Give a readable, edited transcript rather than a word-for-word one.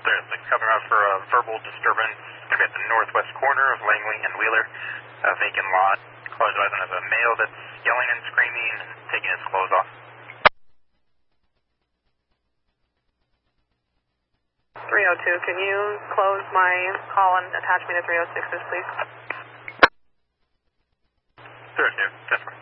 306, coming out for a verbal disturbance. Going to be at the northwest corner of Langley and Wheeler, a vacant lot. Call advising of a male that's yelling and screaming and taking his clothes off. 302, can you close my call and attach me to 306s, please? 302, 10-4.